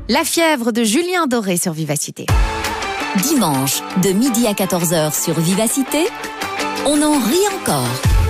La fièvre de Julien Doré sur Vivacité. Dimanche, de midi à 14h sur Vivacité, on en rit encore.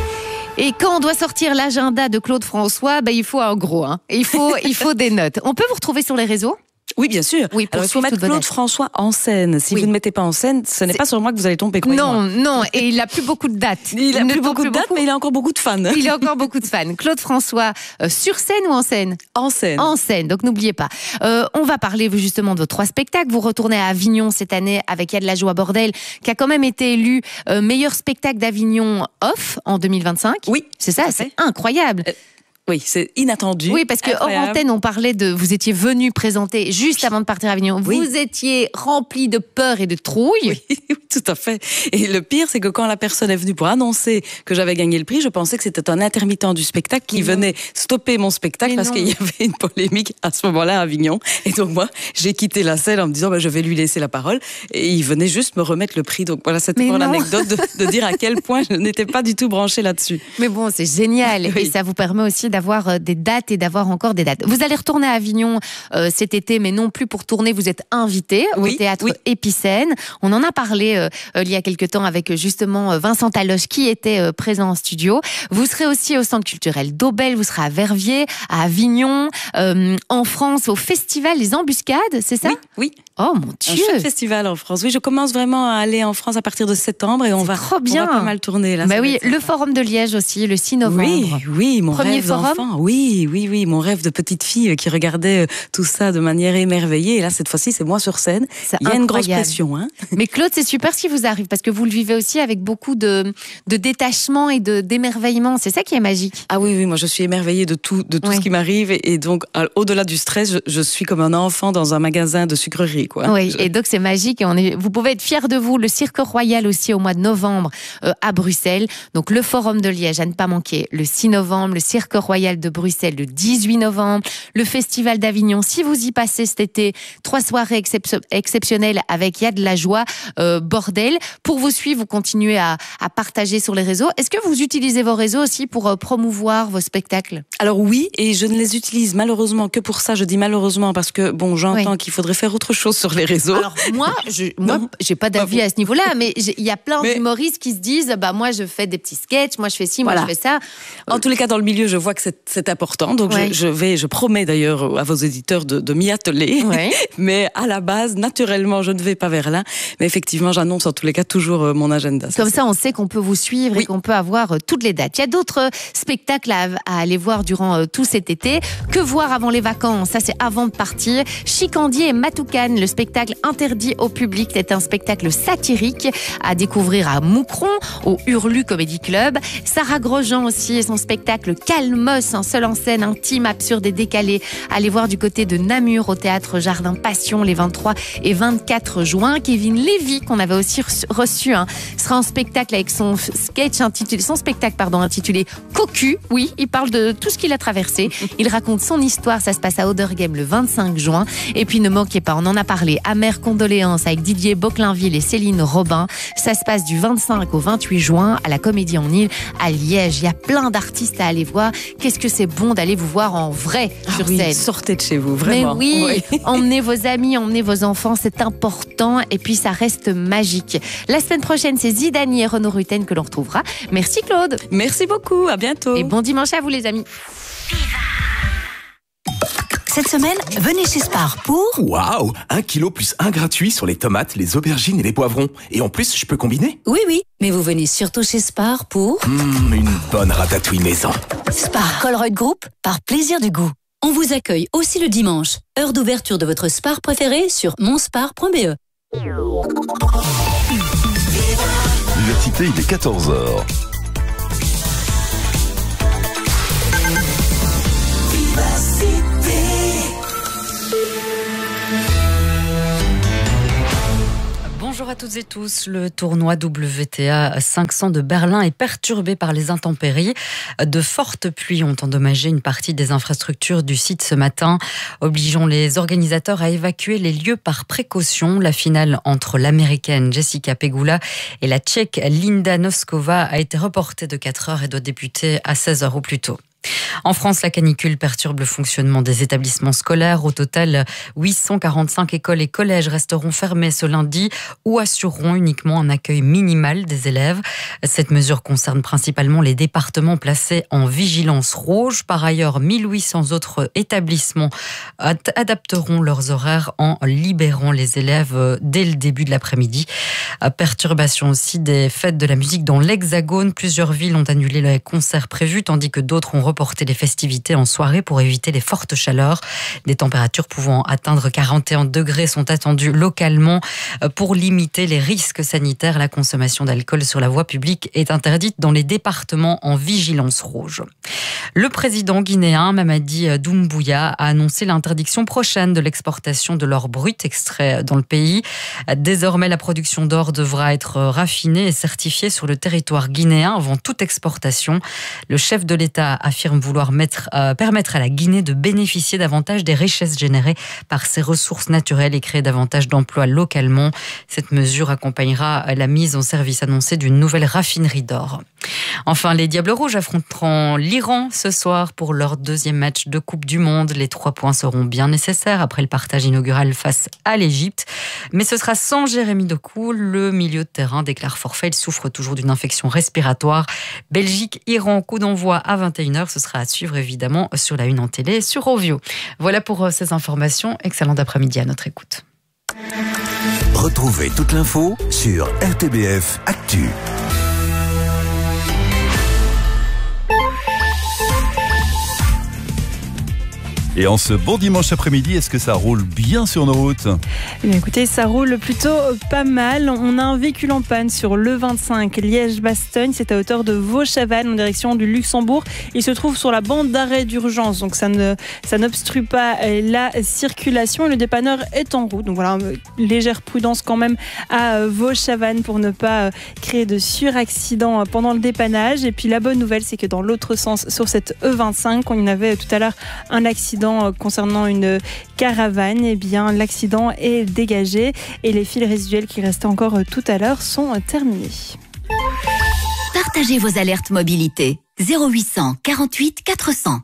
Et quand on doit sortir l'agenda de Claude François, il faut un gros. Il faut des notes. On peut vous retrouver sur les réseaux ? Oui, bien sûr. Oui, alors, il faut mettre Claude François en scène. Si vous ne mettez pas en scène, ce n'est pas sur moi que vous allez tomber. Non. Et il n'a plus beaucoup de dates. Il n'a plus beaucoup de dates, mais il a encore beaucoup de fans. Il a encore beaucoup de fans. Claude François, sur scène ou en scène ? En scène. En scène, donc n'oubliez pas. On va parler justement de vos 3 spectacles. Vous retournez à Avignon cette année avec Il y a de la joie bordel, qui a quand même été élu meilleur spectacle d'Avignon off en 2025. Oui. C'est ça, c'est incroyable. Oui, c'est inattendu. Oui, parce que hors antenne, on parlait de... Vous étiez venu présenter juste avant de partir à Avignon. Oui. Vous étiez rempli de peur et de trouille. Oui, tout à fait. Et le pire, c'est que quand la personne est venue pour annoncer que j'avais gagné le prix, je pensais que c'était un intermittent du spectacle qui venait stopper mon spectacle parce qu'il y avait une polémique à ce moment-là à Avignon. Et donc moi, j'ai quitté la scène en me disant je vais lui laisser la parole. Et il venait juste me remettre le prix. Donc voilà, c'était pour l'anecdote de dire à quel point je n'étais pas du tout branchée là-dessus. Mais bon, c'est génial. Oui. Et ça vous permet aussi d'avoir des dates et d'avoir encore des dates. Vous allez retourner à Avignon cet été, mais non plus pour tourner. Vous êtes invité au théâtre Épicène. On en a parlé il y a quelque temps avec justement Vincent Taloche qui était présent en studio. Vous serez aussi au Centre culturel d'Aubel, vous serez à Verviers, à Avignon, en France, au festival Les Embuscades, c'est ça ? Oui. Oh mon Dieu! Un chouette festival en France. Oui, je commence vraiment à aller en France à partir de septembre et on va pas mal tourner là. Oui, le Forum de Liège aussi, le 6 novembre. Oui, mon premier rêve forum. d'enfant. Oui, mon rêve de petite fille qui regardait tout ça de manière émerveillée. Et là, cette fois-ci, c'est moi sur scène. Il y a une grosse pression. Mais Claude, c'est super ce qui vous arrive parce que vous le vivez aussi avec beaucoup de détachement et d'émerveillement. C'est ça qui est magique. Ah oui, moi je suis émerveillée de tout ce qui m'arrive et donc au-delà du stress, je suis comme un enfant dans un magasin de sucreries. Et donc c'est magique et vous pouvez être fiers de vous. Le Cirque Royal aussi au mois de novembre à Bruxelles. Donc le Forum de Liège à ne pas manquer le 6 novembre, le Cirque Royal de Bruxelles le 18 novembre, le Festival d'Avignon. Si vous y passez cet été, 3 soirées exceptionnelles avec Il y a de la joie bordel. Pour vous suivre, vous continuez à partager sur les réseaux. Est-ce que vous utilisez vos réseaux aussi pour promouvoir vos spectacles ? Alors oui, et je ne les utilise malheureusement que pour ça. Je dis malheureusement parce que j'entends qu'il faudrait faire autre chose sur les réseaux. Alors moi, j'ai pas d'avis à ce niveau-là, mais il y a plein d'humoristes qui se disent, moi je fais des petits sketchs, moi je fais ci, moi je fais ça. En tous les cas, dans le milieu, je vois que c'est important, donc je promets d'ailleurs à vos éditeurs de m'y atteler. Mais à la base, naturellement, je ne vais pas vers là. Mais effectivement, j'annonce en tous les cas toujours mon agenda. Comme ça, on sait qu'on peut vous suivre et qu'on peut avoir toutes les dates. Il y a d'autres spectacles à aller voir durant tout cet été. Que voir avant les vacances ? Ça, c'est avant de partir. Chicandier et Matoukan, le spectacle interdit au public. C'est un spectacle satirique à découvrir à Moucron, au Hurlu Comedy Club. Sarah Grosjean aussi et son spectacle Calmos, un seul en scène, intime, absurde et décalé. Allez voir du côté de Namur au théâtre Jardin Passion les 23 et 24 juin. Kevin Lévy, qu'on avait aussi reçu, sera en spectacle avec son spectacle intitulé Cocu. Oui, il parle de tout ce qu'il a traversé. Il raconte son histoire. Ça se passe à Oderghem le 25 juin. Et puis ne manquez pas, on en a parlé, Amères condoléances avec Didier Boclainville et Céline Robin. Ça se passe du 25 au 28 juin à la Comédie en Île à Liège. Il y a plein d'artistes à aller voir. Qu'est-ce que c'est bon d'aller vous voir en vrai sur scène. Sortez de chez vous, vraiment. Mais emmenez vos amis, emmenez vos enfants, c'est important et puis ça reste magique. La semaine prochaine, c'est Zidani et Renaud Rutten que l'on retrouvera. Merci Claude. Merci beaucoup, à bientôt. Et bon dimanche à vous les amis. Cette semaine, venez chez Spar pour... Waouh, 1 kilo plus 1 gratuit sur les tomates, les aubergines et les poivrons. Et en plus, je peux combiner ? Oui, mais vous venez surtout chez Spar pour... Une bonne ratatouille maison. Spar Colruyt Group, par plaisir du goût. On vous accueille aussi le dimanche. Heure d'ouverture de votre Spar préféré sur monspar.be. Vivacité, il est 14h. Bonjour à toutes et tous. Le tournoi WTA 500 de Berlin est perturbé par les intempéries. De fortes pluies ont endommagé une partie des infrastructures du site ce matin, obligeant les organisateurs à évacuer les lieux par précaution. La finale entre l'américaine Jessica Pegula et la tchèque Linda Noskova a été reportée de 4 heures et doit débuter à 16 heures au plus tôt. En France, la canicule perturbe le fonctionnement des établissements scolaires. Au total, 845 écoles et collèges resteront fermés ce lundi ou assureront uniquement un accueil minimal des élèves. Cette mesure concerne principalement les départements placés en vigilance rouge. Par ailleurs, 1800 autres établissements adapteront leurs horaires en libérant les élèves dès le début de l'après-midi. Perturbation aussi des fêtes de la musique dans l'Hexagone. Plusieurs villes ont annulé les concerts prévus, tandis que d'autres ont reporté les festivités en soirée pour éviter les fortes chaleurs. Des températures pouvant atteindre 41 degrés sont attendues localement. Pour limiter les risques sanitaires, la consommation d'alcool sur la voie publique est interdite dans les départements en vigilance rouge. Le président guinéen Mamadi Doumbouya a annoncé l'interdiction prochaine de l'exportation de l'or brut extrait dans le pays. Désormais, la production d'or devra être raffinée et certifiée sur le territoire guinéen avant toute exportation. Le chef de l'État affirme vouloir permettre à la Guinée de bénéficier davantage des richesses générées par ses ressources naturelles et créer davantage d'emplois localement. Cette mesure accompagnera la mise en service annoncée d'une nouvelle raffinerie d'or. Enfin, les Diables Rouges affronteront l'Iran ce soir pour leur deuxième match de Coupe du Monde. Les 3 points seront bien nécessaires après le partage inaugural face à l'Égypte. Mais ce sera sans Jérémy Doku. Le milieu de terrain déclare forfait. Il souffre toujours d'une infection respiratoire. Belgique-Iran, coup d'envoi à 21h. Ce sera à suivre évidemment sur la 1 en télé sur Ovio. Voilà pour ces informations. Excellent après-midi à notre écoute. Retrouvez toute l'info sur RTBF Actu. Et en ce bon dimanche après-midi, est-ce que ça roule bien sur nos routes ? Eh bien, écoutez, ça roule plutôt pas mal. On a un véhicule en panne sur l'E25 Liège-Bastogne. C'est à hauteur de Vaux-Chavannes en direction du Luxembourg. Il se trouve sur la bande d'arrêt d'urgence, donc ça n'obstrue pas la circulation. Et le dépanneur est en route. Donc voilà, légère prudence quand même à Vaux-Chavannes pour ne pas créer de suraccident pendant le dépannage. Et puis la bonne nouvelle, c'est que dans l'autre sens, sur cette E25, on y avait tout à l'heure un accident concernant une caravane. Eh bien, l'accident est dégagé et les fils résiduels qui restaient encore tout à l'heure sont terminés. Partagez vos alertes mobilité. 0800 48 400.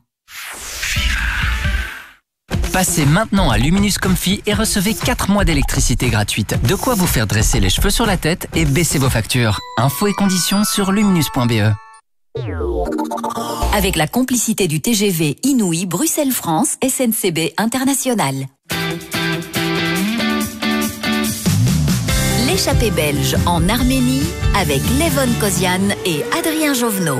Passez maintenant à Luminus Comfy et recevez 4 mois d'électricité gratuite. De quoi vous faire dresser les cheveux sur la tête et baisser vos factures. Infos et conditions sur luminus.be. Avec la complicité du TGV Inouï Bruxelles-France SNCB International. L'échappée belge en Arménie avec Levon Kozian et Adrien Jovenot.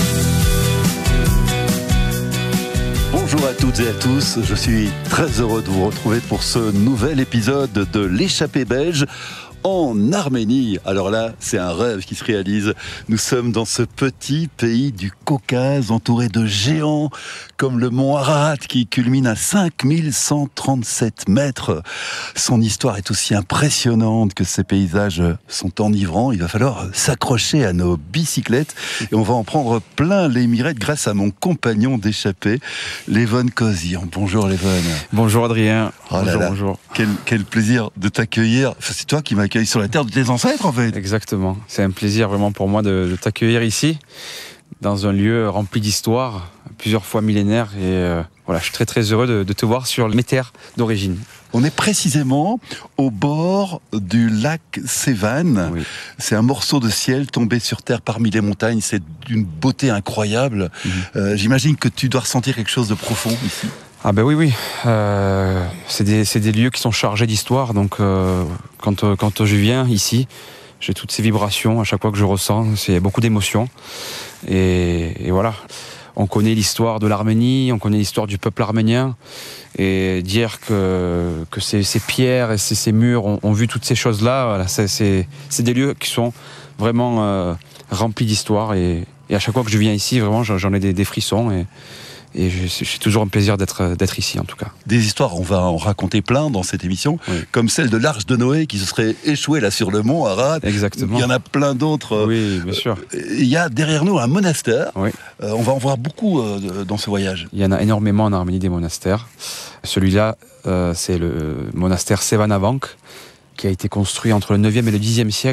Bonjour à toutes et à tous, je suis très heureux de vous retrouver pour ce nouvel épisode de l'échappée belge en Arménie. Alors là, c'est un rêve qui se réalise. Nous sommes dans ce petit pays du Caucase, entouré de géants, comme le mont Ararat, qui culmine à 5137 mètres. Son histoire est aussi impressionnante que ses paysages sont enivrants. Il va falloir s'accrocher à nos bicyclettes et on va en prendre plein les mirettes grâce à mon compagnon d'échappée, Levon Kozian. Bonjour Levon. Bonjour Adrien. Oh là là, bonjour. Quel plaisir de t'accueillir. Enfin, c'est toi qui m'accueilles sur la terre de tes ancêtres en fait. Exactement. C'est un plaisir vraiment pour moi de t'accueillir ici, dans un lieu rempli d'histoire, plusieurs fois millénaire. Et voilà, je suis très très heureux de te voir sur mes terres d'origine. On est précisément au bord du lac Sévan. Oui. C'est un morceau de ciel tombé sur terre parmi les montagnes. C'est d'une beauté incroyable. J'imagine que tu dois ressentir quelque chose de profond ici. Ah ben oui. C'est des lieux qui sont chargés d'histoire. Donc quand je viens ici, j'ai toutes ces vibrations à chaque fois que je ressens. C'est beaucoup d'émotions. Et voilà. On connaît l'histoire de l'Arménie, on connaît l'histoire du peuple arménien. Et dire que ces pierres et ces murs ont vu toutes ces choses-là, voilà, c'est des lieux qui sont vraiment remplis d'histoire. Et à chaque fois que je viens ici, vraiment, j'en ai des frissons. Et j'ai toujours un plaisir d'être ici, en tout cas. Des histoires, on va en raconter plein dans cette émission, oui. Comme celle de l'Arche de Noé qui se serait échouée là sur le mont Ararat. Exactement. Il y en a plein d'autres. Oui, bien sûr. Il y a derrière nous un monastère. Oui. On va en voir beaucoup dans ce voyage. Il y en a énormément en Arménie des monastères. Celui-là, c'est le monastère Sevanavank, qui a été construit entre le 9e et le 10e siècle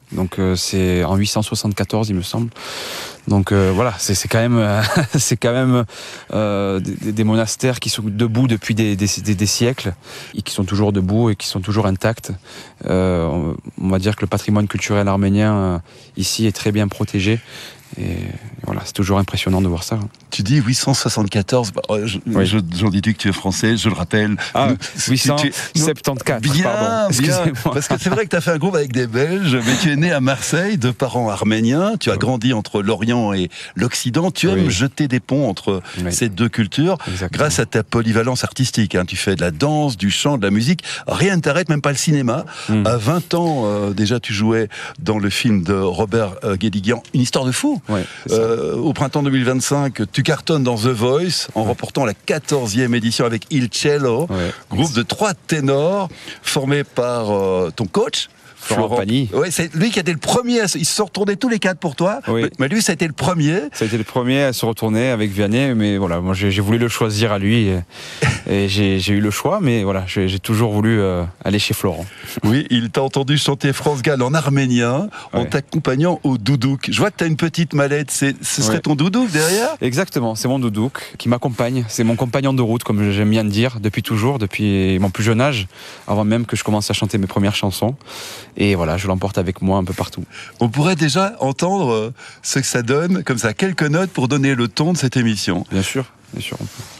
Donc c'est en 874, il me semble. Donc voilà, c'est quand même des monastères qui sont debout depuis des siècles et qui sont toujours debout et qui sont toujours intacts. On va dire que le patrimoine culturel arménien ici est très bien protégé. Et voilà, c'est toujours impressionnant de voir ça. Tu dis 874, j'en déduis que tu es français, je le rappelle. Ah, 874, bien, pardon. Excusez-moi. Parce que c'est vrai que tu as fait un groupe avec des Belges, mais tu es né à Marseille, de parents arméniens, tu as grandi entre l'Orient et l'Occident, tu aimes jeter des ponts entre ces deux cultures, grâce à ta polyvalence artistique. Tu fais de la danse, du chant, de la musique, rien ne t'arrête, même pas le cinéma. À 20 ans, déjà tu jouais dans le film de Robert Guédiguian, Une histoire de fou. Au printemps 2025, tu cartonnes dans The Voice en remportant la 14e édition avec Il Cello, groupe de 3 ténors formé par ton coach Florent Pagny. Oui, c'est lui qui a été le premier. Ils se sont retournés tous les 4 pour toi. Mais lui, ça a été le premier. Ça a été le premier à se retourner avec Vianney. Mais voilà, moi j'ai voulu le choisir à lui. Et j'ai eu le choix. Mais voilà, j'ai toujours voulu aller chez Florent. Oui, il t'a entendu chanter France Gall en arménien en t'accompagnant au doudouk. Je vois que tu as une petite mallette. Ce serait ton doudouk derrière ? Exactement, c'est mon doudouk qui m'accompagne. C'est mon compagnon de route, comme j'aime bien dire, depuis toujours, depuis mon plus jeune âge, avant même que je commence à chanter mes premières chansons. Et voilà, je l'emporte avec moi un peu partout. On pourrait déjà entendre ce que ça donne, comme ça, quelques notes pour donner le ton de cette émission. Bien sûr, on peut.